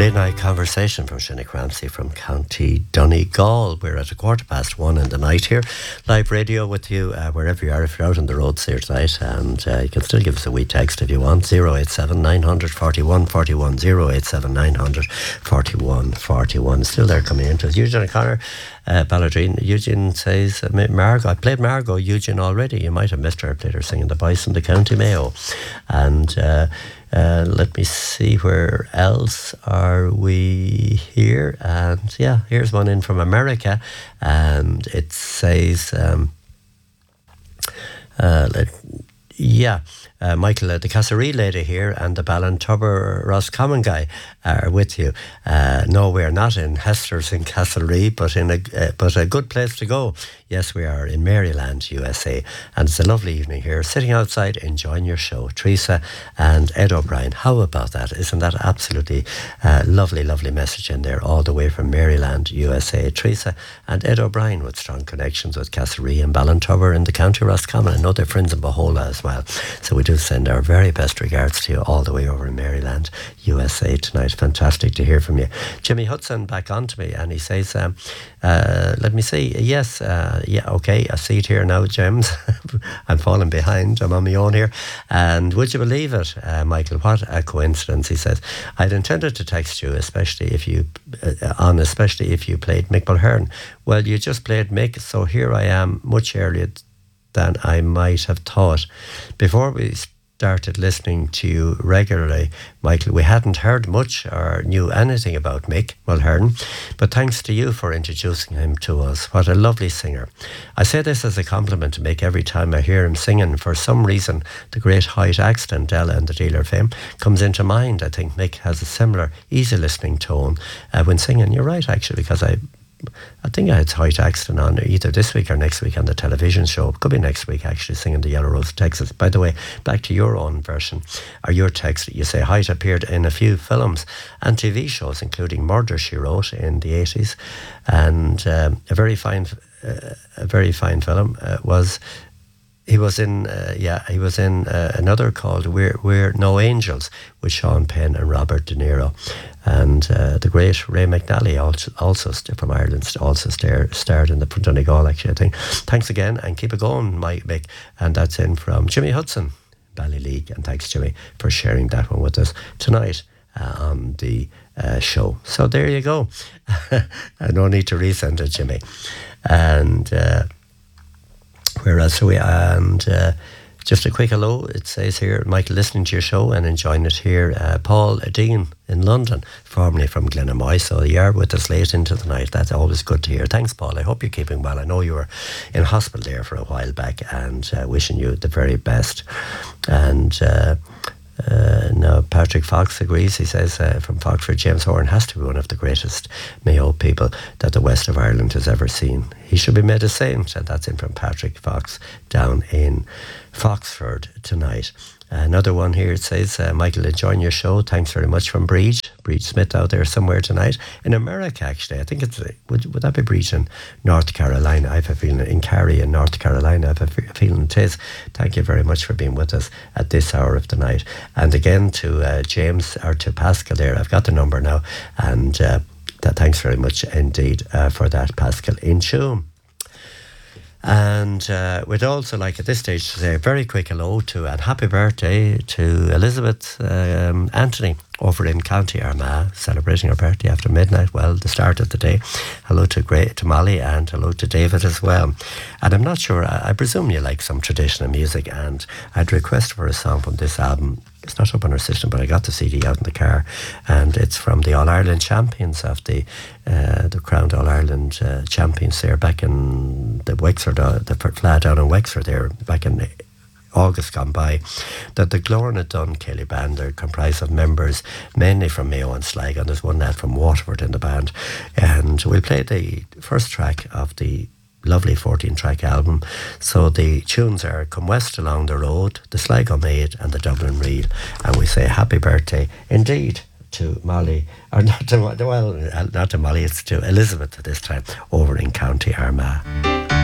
Late night conversation from Shinnick Ramsey from County Donegal. We're at 1:15 in the night here. Live radio with you wherever you are. If you're out on the roads here tonight, and you can still give us a wee text if you want. 087 900 41 41 087 900 41 41. Still there coming into us. Eugene O'Connor, Balladrine. Eugene says, Margot. I played Margot, Eugene, already. You might have missed her. I played her singing The Bison, the County Mayo. And let me see, where else are we here? And yeah, here's one in from America, and it says, Michael, the Casseree lady here and the Ballintubber Roscommon guy are with you. No, we're not in Hester's in Casseree, but but a good place to go. Yes, we are in Maryland, USA, and it's a lovely evening here, sitting outside enjoying your show. Teresa and Ed O'Brien, how about that? Isn't that absolutely lovely, lovely message in there, all the way from Maryland, USA. Teresa and Ed O'Brien with strong connections with Casseree and Ballintubber in the County Roscommon. I know they're friends in Bohola as well. So we do send our very best regards to you all the way over in Maryland, USA tonight. Fantastic to hear from you. Jimmy Hudson back on to me, and he says, let me see. Yes, okay, I see it here now, James. I'm falling behind. I'm on my own here. And would you believe it, Michael, what a coincidence, he says. I'd intended to text you, especially if you played Mick Mulhern. Well, you just played Mick, so here I am much earlier than I might have thought. Before we started listening to you regularly, Michael, we hadn't heard much or knew anything about Mick Mulhern, but thanks to you for introducing him to us. What a lovely singer. I say this as a compliment to Mick every time I hear him singing. For some reason, the great Height Axton, Della and the Dealer fame comes into mind. I think Mick has a similar, easy listening tone when singing. You're right, actually, because I think I had Height Axton on either this week or next week on the television show. It could be next week, actually, singing the Yellow Rose of Texas. By the way, back to your own version, or your text. You say Height appeared in a few films and TV shows, including Murder, She Wrote in the 80s, and a very fine film was. He was in another called We're No Angels with Sean Penn and Robert De Niro, and the great Ray McNally also from Ireland also starred in the Donegal, actually, I think. Thanks again, and keep it going, Mick. And that's in from Jimmy Hudson, Ballyleague, and thanks, Jimmy, for sharing that one with us tonight on the show. So there you go. No need to resend it, Jimmy. And whereas just a quick hello, it says here, Michael, listening to your show and enjoying it here. Paul Dean in London, formerly from Glenamoy, so you are with us late into the night. That's always good to hear. Thanks, Paul. I hope you're keeping well. I know you were in hospital there for a while back, and wishing you the very best. And now Patrick Fox agrees. He says from Foxford, James Horan has to be one of the greatest Mayo people that the west of Ireland has ever seen. He should be made a saint, and that's in from Patrick Fox down in Foxford tonight. Another one here, it says, Michael, enjoying your show. Thanks very much, from Breach Smith out there somewhere tonight. In America, actually. I think it's, would that be Breach in North Carolina? I have a feeling, in Cary in North Carolina, I have a feeling it is. Thank you very much for being with us at this hour of the night. And again to James, or to Pascal there, I've got the number now. And thanks very much indeed for that, Pascal in Tuam. And we'd also like at this stage to say a very quick hello to and happy birthday to Elizabeth Anthony over in County Armagh, celebrating her birthday after midnight, well, the start of the day. Hello to Molly, and hello to David as well. And I'm not sure, I presume you like some traditional music, and I'd request for a song from this album. It's not up on our system, but I got the CD out in the car, and it's from the All-Ireland champions of the crowned All-Ireland champions there back in the Wexford, the flat down in Wexford there back in August gone by, that the Glorna Dunn Kelly band, they're comprised of members mainly from Mayo and Sligo, and there's one lad from Waterford in the band. And we'll play the first track of the lovely 14-track album. So the tunes are Come West Along the Road, the Sligo Maid, and the Dublin Reel. And we say happy birthday indeed to Molly, or not to Molly, it's to Elizabeth this time, over in County Armagh.